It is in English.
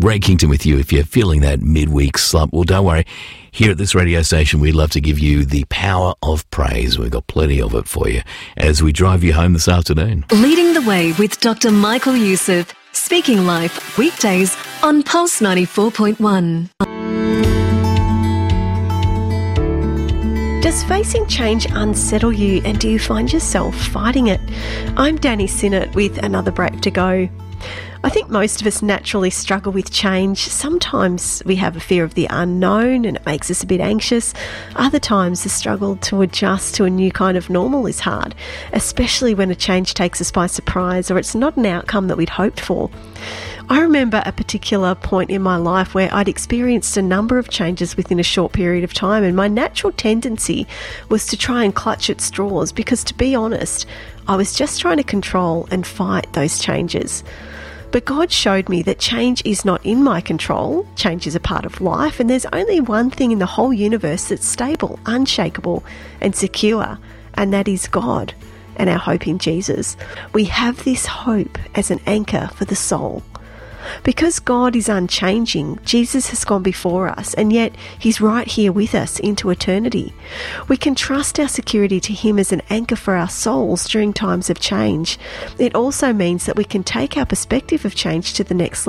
Ray Kington with you. If you're feeling that midweek slump, well, don't worry. Here at this radio station, we'd love to give you the power of praise. We've got plenty of it for you as we drive you home this afternoon. Leading the way with Dr. Michael Youssef. Speaking Life, weekdays on Pulse 94.1. Does facing change unsettle you, and do you find yourself fighting it? I'm Danny Sinnott with another break to go. I think most of us naturally struggle with change. Sometimes we have a fear of the unknown and it makes us a bit anxious. Other times the struggle to adjust to a new kind of normal is hard, especially when a change takes us by surprise or it's not an outcome that we'd hoped for. I remember a particular point in my life where I'd experienced a number of changes within a short period of time, and my natural tendency was to try and clutch at straws because, to be honest, I was just trying to control and fight those changes. But God showed me that change is not in my control. Change is a part of life, and there's only one thing in the whole universe that's stable, unshakable, and secure, and that is God and our hope in Jesus. We have this hope as an anchor for the soul. Because God is unchanging, Jesus has gone before us, and yet He's right here with us into eternity. We can trust our security to Him as an anchor for our souls during times of change. It also means that we can take our perspective of change to the next level.